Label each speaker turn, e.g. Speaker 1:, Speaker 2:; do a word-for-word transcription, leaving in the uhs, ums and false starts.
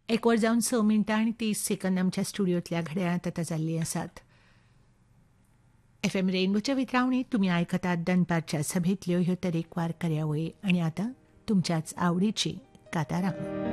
Speaker 1: एक वर जावन स मिनटां आनी तीस सेकंद आमच्या स्टुडियोंतल्या घड्याळांत आतां जाल्ली आसात. एफ एम रेनबोच्या वितरावणीत तुमी आयकतात दनपारच्या सभेंतल्यो ह्यो तरेकवार कार्यावळी आनी आतां तुमच्याच आवडीची कांतारां.